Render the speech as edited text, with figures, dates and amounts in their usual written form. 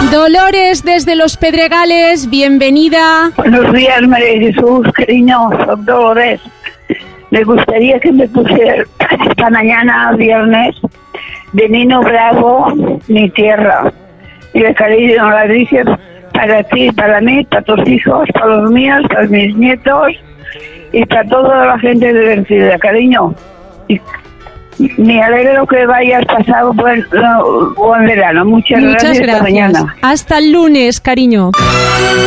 Dolores desde Los Pedregales, bienvenida. Buenos días, María Jesús, cariño, soy Dolores. Me gustaría que me pusiera esta mañana, viernes, de Nino Bravo, Mi Tierra. Y de cariño, la dices para ti, para mí, para tus hijos, para los míos, para mis nietos y para toda la gente de Vencida, cariño. Y me alegro que vayas pasado buen verano. Muchas gracias. Hasta mañana. Hasta el lunes, cariño.